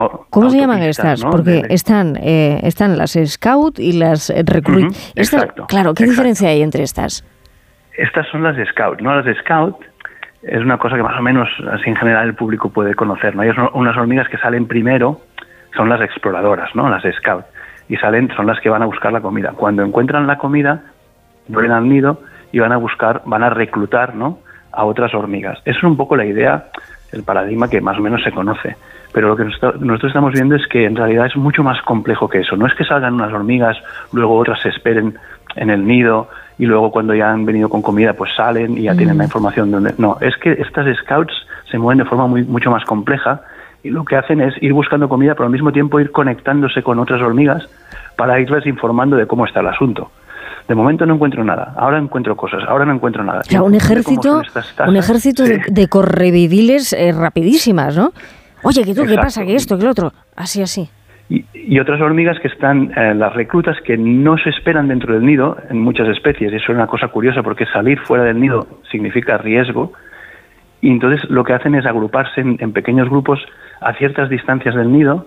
¿Cómo se llaman estas? ¿No? Porque están las Scout y las Recruit. Exacto. Claro, ¿qué diferencia hay entre estas? Estas son las Scout, ¿no? Las Scout es una cosa que más o menos así en general el público puede conocer, ¿no? Hay unas hormigas que salen primero, son las exploradoras, ¿no? Las Scout. Y son las que van a buscar la comida. Cuando encuentran la comida, vuelven al nido y van a reclutar, ¿no?, a otras hormigas. Esa es un poco la idea, el paradigma que más o menos se conoce. Pero lo que nosotros estamos viendo es que en realidad es mucho más complejo que eso. No es que salgan unas hormigas, luego otras se esperen en el nido y luego cuando ya han venido con comida pues salen y ya tienen la información donde... No, es que estas Scouts se mueven de forma mucho más compleja y lo que hacen es ir buscando comida, pero al mismo tiempo ir conectándose con otras hormigas para irles informando de cómo está el asunto. De momento no encuentro nada, ahora encuentro cosas, ahora no encuentro nada. O sea, un ejército sí, de correvidiles rapidísimas, ¿no? Oye, que tú, ¿qué pasa? Que esto, que lo otro, así. Y otras hormigas que están, las reclutas, que no se esperan dentro del nido en muchas especies. Eso es una cosa curiosa porque salir fuera del nido significa riesgo. Y entonces lo que hacen es agruparse en pequeños grupos a ciertas distancias del nido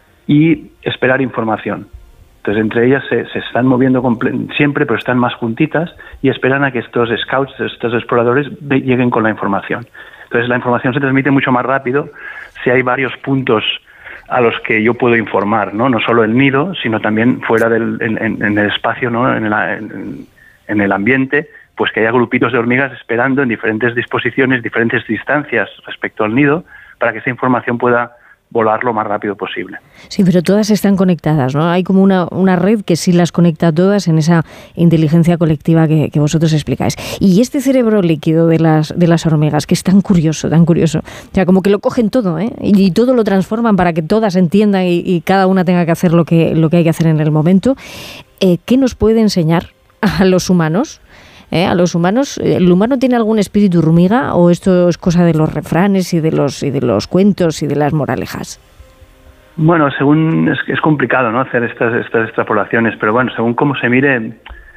y esperar información. Entonces entre ellas se están moviendo siempre, pero están más juntitas y esperan a que estos scouts, estos exploradores, lleguen con la información. Entonces la información se transmite mucho más rápido si hay varios puntos a los que yo puedo informar, ¿no? No solo el nido, sino también fuera en el espacio, ¿no? En el ambiente, pues que haya grupitos de hormigas esperando en diferentes disposiciones, diferentes distancias respecto al nido, para que esa información pueda volar lo más rápido posible. Sí, pero todas están conectadas, ¿no? Hay como una red que sí las conecta a todas en esa inteligencia colectiva que vosotros explicáis. Y este cerebro líquido de las hormigas, que es tan curioso. O sea, como que lo cogen todo, ¿eh? Y todo lo transforman para que todas entiendan y cada una tenga que hacer lo que hay que hacer en el momento. ¿Qué nos puede enseñar a los humanos? A los humanos, ¿el humano tiene algún espíritu hormiga o esto es cosa de los refranes y de los cuentos y de las moralejas? Bueno, es complicado, ¿no?, hacer estas extrapolaciones, pero bueno, según cómo se mire,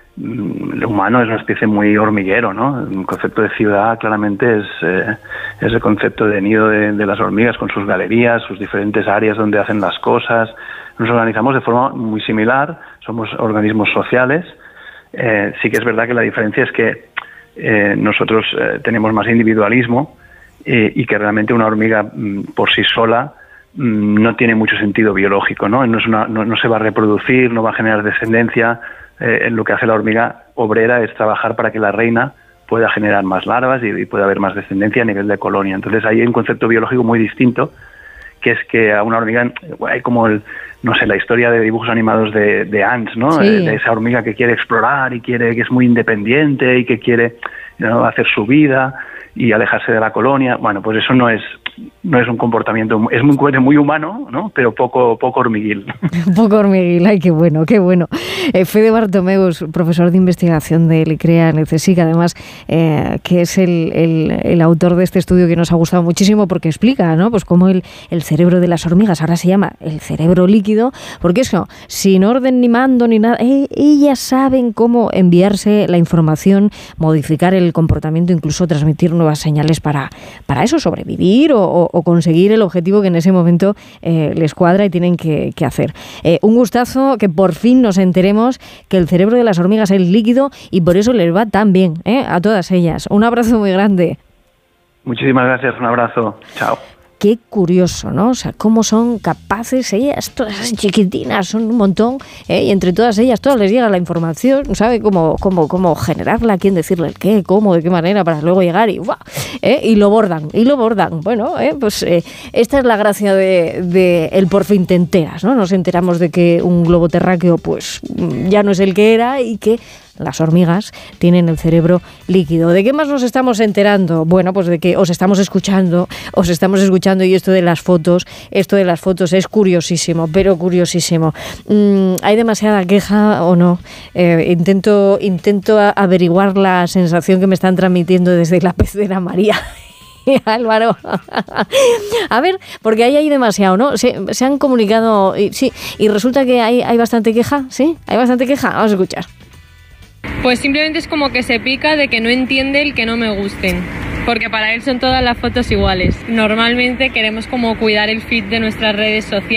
el humano es una especie muy hormiguero, ¿no? El concepto de ciudad claramente es el concepto de nido de las hormigas, con sus galerías, sus diferentes áreas donde hacen las cosas. Nos organizamos de forma muy similar, somos organismos sociales. Sí que es verdad que la diferencia es que nosotros tenemos más individualismo y que realmente una hormiga por sí sola no tiene mucho sentido biológico, ¿no? No se va a reproducir, no va a generar descendencia. Lo que hace la hormiga obrera es trabajar para que la reina pueda generar más larvas y pueda haber más descendencia a nivel de colonia. Entonces hay un concepto biológico muy distinto, que es que a una hormiga hay como la historia de dibujos animados de Ants, ¿no? Sí. De esa hormiga que quiere explorar y que es muy independiente y que quiere, ¿no?, hacer su vida y alejarse de la colonia. Bueno, pues eso no es un comportamiento, es muy humano, ¿no?, pero poco hormiguil. Poco hormiguil, ay, qué bueno. Fede Bartomeus, profesor de investigación del ICREA en el CSIC, además, que es el autor de este estudio que nos ha gustado muchísimo porque explica, ¿no?, pues cómo el cerebro de las hormigas ahora se llama el cerebro líquido, porque eso, sin orden ni mando ni nada, ellas saben cómo enviarse la información, modificar el comportamiento, incluso transmitir nuevas señales para eso, sobrevivir o conseguir el objetivo que en ese momento les cuadra y tienen que hacer. Un gustazo que por fin nos enteremos que el cerebro de las hormigas es líquido y por eso les va tan bien, a todas ellas. Un abrazo muy grande. Muchísimas gracias, un abrazo. Chao. Qué curioso, ¿no? O sea, cómo son capaces ellas, todas esas chiquitinas, son un montón, y entre todas ellas, todas les llega la información, ¿sabe? Cómo generarla, a quién decirle el qué, cómo, de qué manera, para luego llegar y ¡buah! Y lo bordan. Bueno, pues esta es la gracia de el por fin te enteras, ¿no? Nos enteramos de que un globo terráqueo, pues, ya no es el que era y que las hormigas tienen el cerebro líquido. ¿De qué más nos estamos enterando? Bueno, pues de que os estamos escuchando y esto de las fotos es curiosísimo, pero curiosísimo. ¿Hay demasiada queja o no? Intento averiguar la sensación que me están transmitiendo desde la pecera María. Álvaro, a ver, porque ahí hay demasiado, ¿no? Se han comunicado, y resulta que hay bastante queja, ¿sí? ¿Hay bastante queja? Vamos a escuchar. Pues simplemente es como que se pica de que no entiende el que no me gusten, porque para él son todas las fotos iguales. Normalmente queremos como cuidar el feed de nuestras redes sociales.